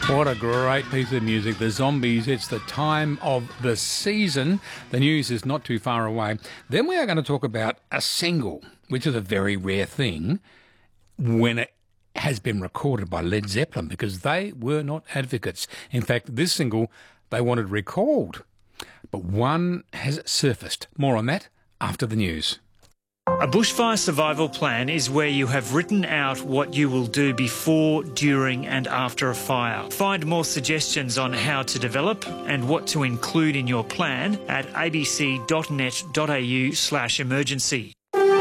What a great piece of music. The Zombies, it's the time of the season. The news is not too far away. Then we are going to talk about a single, which is a very rare thing when it has been recorded by Led Zeppelin, because they were not advocates. In fact, this single they wanted recalled, but one has surfaced. More on that after the news. A bushfire survival plan is where you have written out what you will do before, during and after a fire. Find more suggestions on how to develop and what to include in your plan at abc.net.au/emergency.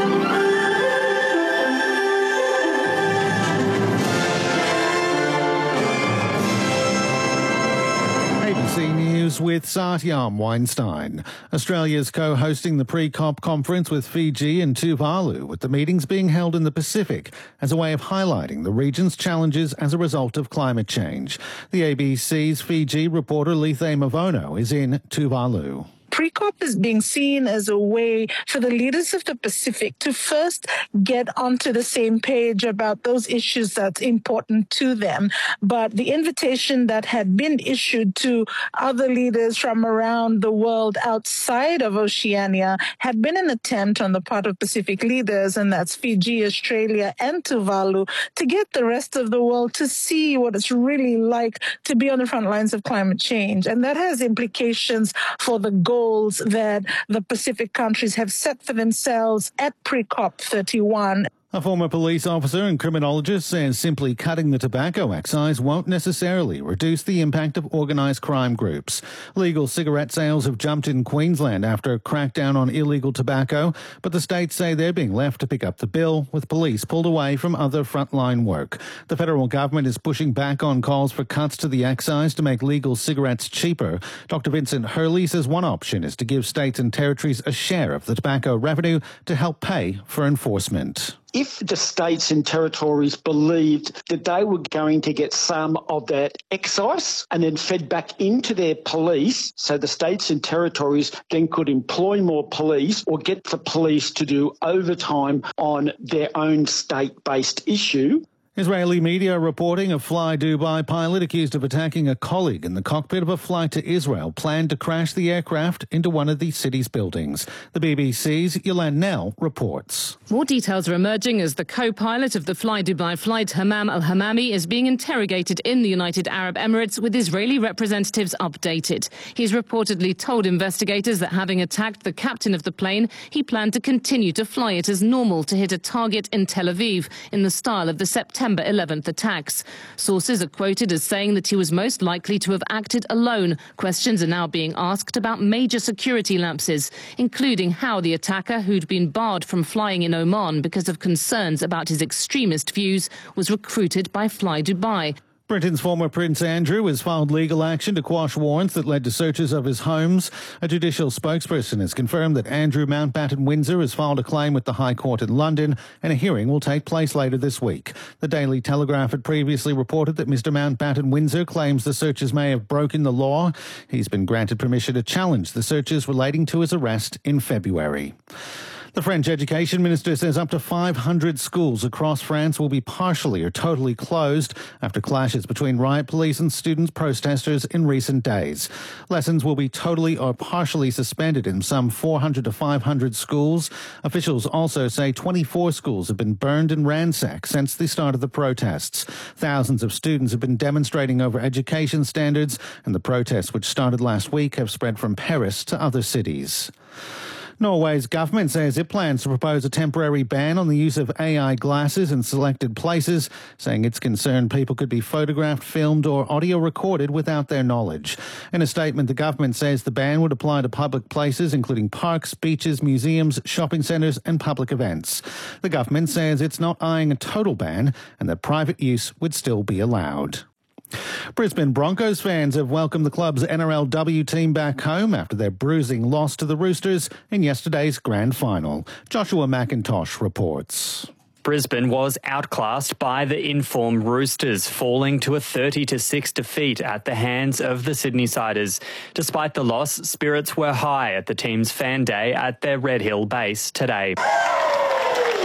ABC News with Satyam Weinstein. Australia's co-hosting the pre-COP conference with Fiji and Tuvalu, with the meetings being held in the Pacific as a way of highlighting the region's challenges as a result of climate change. The ABC's Fiji reporter Lethe Mavono is in Tuvalu. Pre-COP is being seen as a way for the leaders of the Pacific to first get onto the same page about those issues that's important to them. But the invitation that had been issued to other leaders from around the world outside of Oceania had been an attempt on the part of Pacific leaders, and that's Fiji, Australia, and Tuvalu, to get the rest of the world to see what it's really like to be on the front lines of climate change. And that has implications for the goals that the Pacific countries have set for themselves at pre-COP 31. A former police officer and criminologist says simply cutting the tobacco excise won't necessarily reduce the impact of organised crime groups. Legal cigarette sales have jumped in Queensland after a crackdown on illegal tobacco, but the states say they're being left to pick up the bill, with police pulled away from other frontline work. The federal government is pushing back on calls for cuts to the excise to make legal cigarettes cheaper. Dr Vincent Hurley says one option is to give states and territories a share of the tobacco revenue to help pay for enforcement. If the states and territories believed that they were going to get some of that excise and then fed back into their police, so the states and territories then could employ more police or get the police to do overtime on their own state-based issue. Israeli media reporting a Fly Dubai pilot accused of attacking a colleague in the cockpit of a flight to Israel planned to crash the aircraft into one of the city's buildings. The BBC's Yolande Nell reports. More details are emerging as the co-pilot of the Fly Dubai flight, Hammam Al-Hammami, is being interrogated in the United Arab Emirates, with Israeli representatives updated. He's reportedly told investigators that having attacked the captain of the plane, he planned to continue to fly it as normal to hit a target in Tel Aviv in the style of the September 11th attacks. Sources are quoted as saying that he was most likely to have acted alone. Questions are now being asked about major security lapses, including how the attacker, who'd been barred from flying in Oman because of concerns about his extremist views, was recruited by Fly Dubai. Britain's former Prince Andrew has filed legal action to quash warrants that led to searches of his homes. A judicial spokesperson has confirmed that Andrew Mountbatten Windsor has filed a claim with the High Court in London, and a hearing will take place later this week. The Daily Telegraph had previously reported that Mr Mountbatten Windsor claims the searches may have broken the law. He's been granted permission to challenge the searches relating to his arrest in February. The French Education Minister says up to 500 schools across France will be partially or totally closed after clashes between riot police and student protesters in recent days. Lessons will be totally or partially suspended in some 400 to 500 schools. Officials also say 24 schools have been burned and ransacked since the start of the protests. Thousands of students have been demonstrating over education standards, and the protests, which started last week, have spread from Paris to other cities. Norway's government says it plans to propose a temporary ban on the use of AI glasses in selected places, saying it's concerned people could be photographed, filmed or audio recorded without their knowledge. In a statement, the government says the ban would apply to public places, including parks, beaches, museums, shopping centres and public events. The government says it's not eyeing a total ban and that private use would still be allowed. Brisbane Broncos fans have welcomed the club's NRLW team back home after their bruising loss to the Roosters in yesterday's grand final. Joshua McIntosh reports. Brisbane was outclassed by the in-form Roosters, falling to a 30-6 defeat at the hands of the Sydney-siders. Despite the loss, spirits were high at the team's fan day at their Red Hill base today.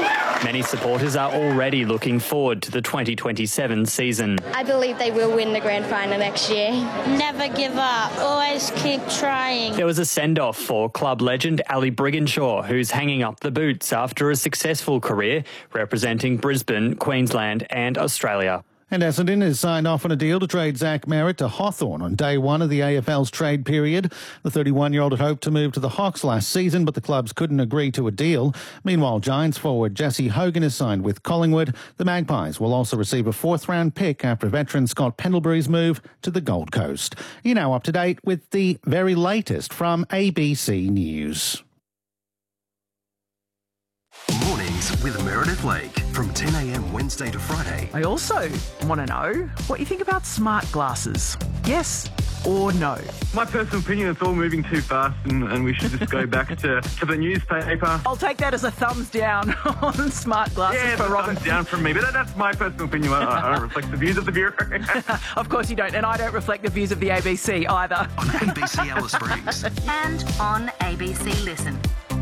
Many supporters are already looking forward to the 2027 season. I believe they will win the grand final next year. Never give up. Always keep trying. There was a send-off for club legend Ali Brigginshaw, who's hanging up the boots after a successful career representing Brisbane, Queensland and Australia. And Essendon has signed off on a deal to trade Zach Merritt to Hawthorn on day one of the AFL's trade period. The 31-year-old had hoped to move to the Hawks last season, but the clubs couldn't agree to a deal. Meanwhile, Giants forward Jesse Hogan is signed with Collingwood. The Magpies will also receive a fourth-round pick after veteran Scott Pendlebury's move to the Gold Coast. You're now up to date with the very latest from ABC News. Mornings with Meredith Lake from 10 a.m. Wednesday to Friday. I also want to know what you think about smart glasses. Yes or no? My personal opinion, it's all moving too fast and we should just go back to the newspaper. I'll take that as a thumbs down on smart glasses for Robert. Thumbs down from me, but that's my personal opinion. I don't reflect the views of the Bureau. Of course you don't, and I don't reflect the views of the ABC either. On ABC Alice Springs. And on ABC Listen.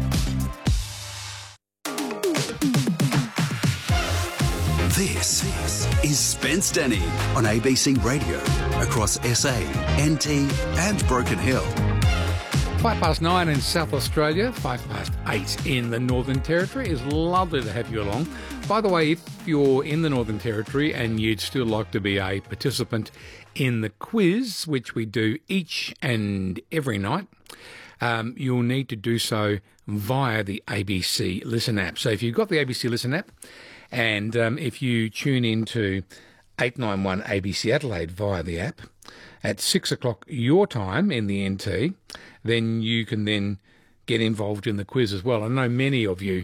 This is Spence Denny on ABC Radio across SA, NT and Broken Hill. 9:05 in South Australia, 8:05 in the Northern Territory. It's lovely to have you along. By the way, if you're in the Northern Territory and you'd still like to be a participant in the quiz, which we do each and every night, you'll need to do so via the ABC Listen app. So if you've got the ABC Listen app, and if you tune into 891 ABC Adelaide via the app at 6 o'clock your time in the NT, then you can then get involved in the quiz as well. I know many of you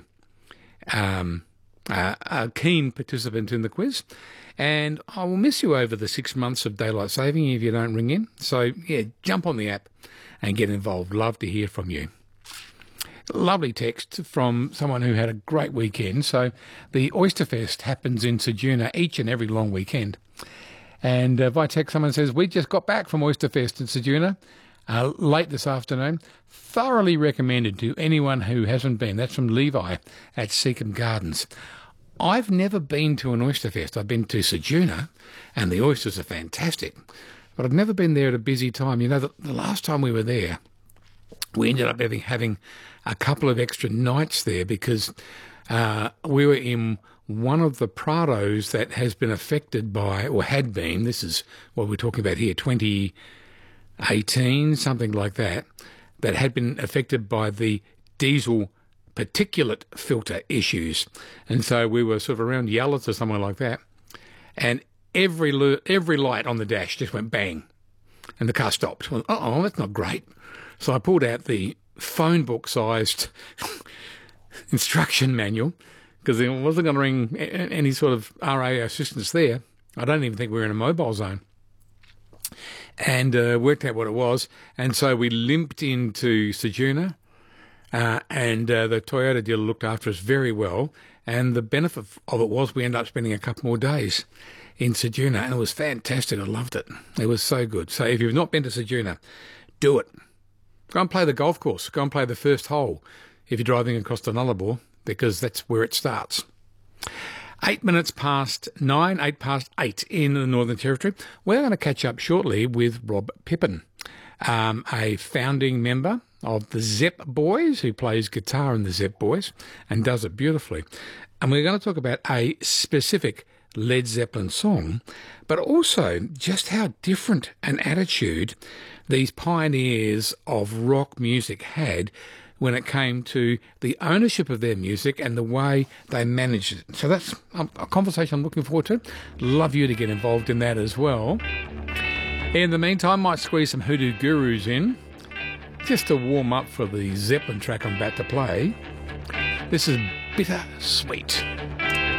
are keen participants in the quiz, and I will miss you over the 6 months of daylight saving if you don't ring in. So, yeah, jump on the app and get involved. Love to hear from you. Lovely text from someone who had a great weekend. So the Oysterfest happens in Ceduna each and every long weekend. And by text, someone says, we just got back from Oysterfest in Ceduna late this afternoon. Thoroughly recommended to anyone who hasn't been. That's from Levi at Seacombe Gardens. I've never been to an Oysterfest. I've been to Ceduna, and the oysters are fantastic. But I've never been there at a busy time. You know, the last time we were there, we ended up having a couple of extra nights there because we were in one of the prados that has been affected by, or had been, this is what we're talking about here, 2018, something like that had been affected by the diesel particulate filter issues. And so we were sort of around Yallets or somewhere like that, and every light on the dash just went bang, and the car stopped. Well, uh-oh, that's not great. So I pulled out the phone book-sized instruction manual because I wasn't going to ring any sort of RA assistance there. I don't even think we were in a mobile zone. And worked out what it was. And so we limped into Ceduna, and the Toyota dealer looked after us very well. And the benefit of it was we ended up spending a couple more days in Ceduna, and it was fantastic. I loved it. It was so good. So if you've not been to Ceduna, do it. Go and play the golf course. Go and play the first hole if you're driving across the Nullarbor, because that's where it starts. 8 minutes past 9, 8 past 8 in the Northern Territory. We're going to catch up shortly with Rob Pippin, a founding member of the Zepp Boys, who plays guitar in the Zepp Boys and does it beautifully. And we're going to talk about a specific Led Zeppelin song, but also just how different an attitude these pioneers of rock music had when it came to the ownership of their music and the way they managed it. So that's a conversation I'm looking forward to. Love you to get involved in that as well. In the meantime, might squeeze some Hoodoo Gurus in just to warm up for the Zeppelin track I'm about to play. This is Bittersweet.